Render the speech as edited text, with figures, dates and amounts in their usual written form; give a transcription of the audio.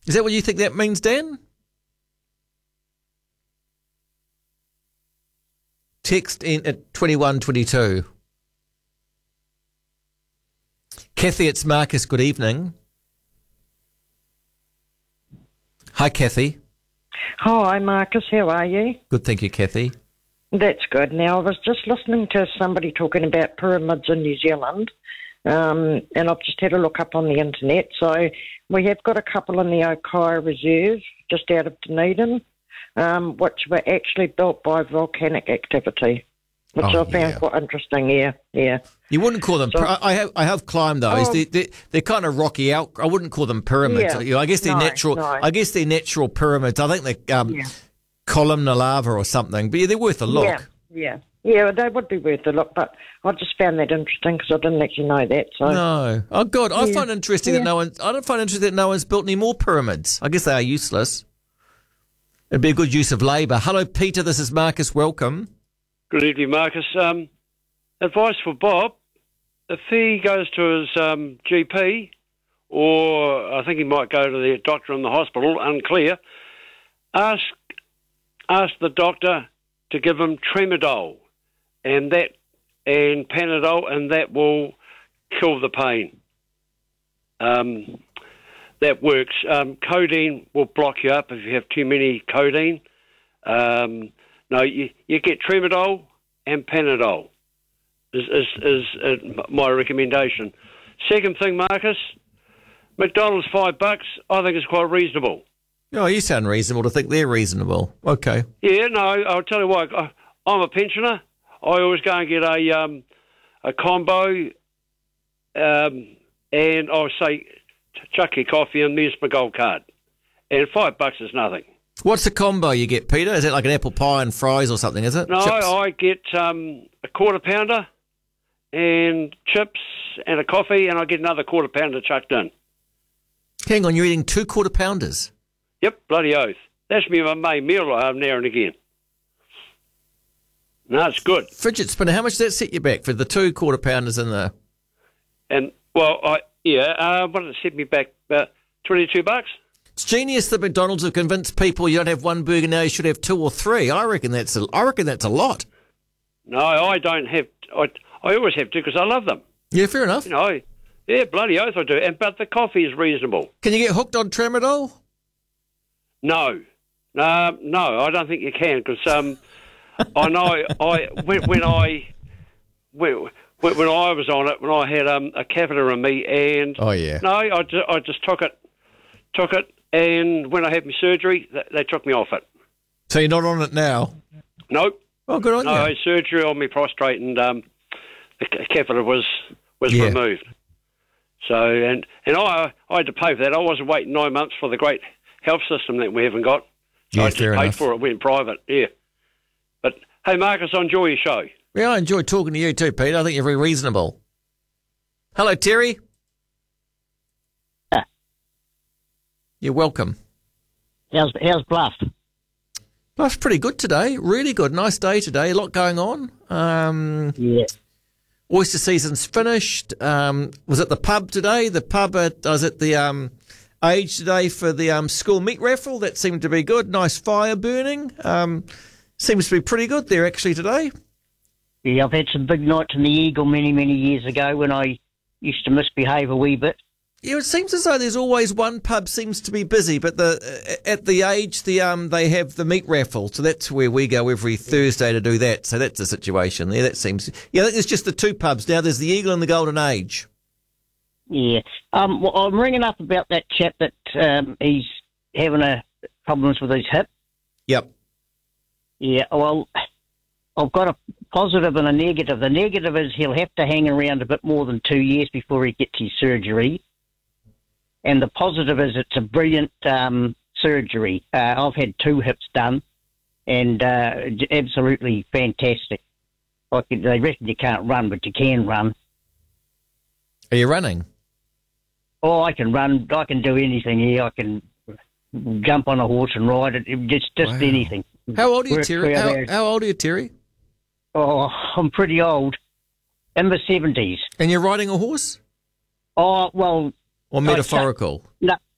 Is that what you think that means, Dan? Text in at 2122. Kathy, it's Marcus. Good evening. Hi, Kathy. Hi, Marcus. How are you? Good, thank you, Kathy. That's good. Now, I was just listening to somebody talking about pyramids in New Zealand, and I've just had a look up on the internet. So we have got a couple in the Okaia Reserve, just out of Dunedin, which were actually built by volcanic activity, which I found quite interesting. Yeah. You wouldn't call them. So, I have climbed those. They're kind of rocky out. I wouldn't call them pyramids. Yeah. I guess they're natural. No. I guess they're natural pyramids. I think they're columnar lava or something. But they're worth a look. Yeah, they would be worth a look. But I just found that interesting because I didn't actually know that. So no. Oh God, I find it interesting that no one. I don't find it interesting that no one's built any more pyramids. I guess they are useless. It'd be a good use of labour. Hello, Peter. This is Marcus. Welcome. Good evening, Marcus. Advice for Bob. If he goes to his GP, or I think he might go to the doctor in the hospital, unclear, ask the doctor to give him Tramadol and Panadol, and that will kill the pain. That works. Codeine will block you up if you have too many codeine. No, you get Tramadol and Panadol is my recommendation. Second thing, Marcus, McDonald's $5, I think is quite reasonable. Oh, you sound reasonable to think they're reasonable. Okay. Yeah, no, I'll tell you what, I'm a pensioner. I always go and get a combo, and I'll say, chuck your coffee and there's my gold card. And $5 is nothing. What's the combo you get, Peter? Is it like an apple pie and fries or something, is it? No, Chips? I get a quarter pounder and chips and a coffee, and I get another quarter pounder chucked in. Hang on, you're eating 2 quarter pounders? Yep, bloody oath. That's me my main meal now and again. No, it's good. Fidget spinner, how much does that set you back for the 2 quarter pounders in there? And, well, what did it set me back? $22? It's genius that McDonald's have convinced people you don't have one burger now, you should have 2 or 3. I reckon that's a lot. No, I don't have. I always have 2 because I love them. Yeah, fair enough. Yeah, bloody oath I do. But the coffee is reasonable. Can you get hooked on Tramadol? No, I don't think you can because I know when I was on it, when I had a catheter in me, and I just took it, and when I had my surgery, they took me off it. So you're not on it now? Nope. Oh, good on you. I had surgery on my prostate, and the catheter was removed. So and I had to pay for that. I wasn't waiting 9 months for the great health system that we haven't got. So I just paid for it, went private, yeah. But, hey, Marcus, I enjoy your show. Yeah, I enjoy talking to you too, Peter. I think you're very reasonable. Hello, Terry. You're welcome. How's Bluff? Bluff's pretty good today. Really good. Nice day today. A lot going on. Yeah. Oyster season's finished. Was at the pub today. The pub was at the Age today for the school meat raffle. That seemed to be good. Nice fire burning. Seems to be pretty good there actually today. Yeah, I've had some big nights in the Eagle many, many years ago when I used to misbehave a wee bit. Yeah, it seems as though there's always one pub seems to be busy, but at the Age they have the meat raffle, so that's where we go every Thursday to do that. So that's the situation there. That seems I think there's just the 2 pubs now. There's the Eagle and the Golden Age. Yeah. Well, I'm ringing up about that chap that he's having problems with his hip. Yep. Yeah. Well, I've got a positive and a negative. The negative is he'll have to hang around a bit more than 2 years before he gets his surgery. And the positive is it's a brilliant surgery. I've had 2 hips done, and absolutely fantastic. They reckon you can't run, but you can run. Are you running? Oh, I can run. I can do anything here. I can jump on a horse and ride it. Just anything. How old are you, Terry? How old are you, Terry? Oh, I'm pretty old. In the 70s. And you're riding a horse? Oh, well... Or metaphorical?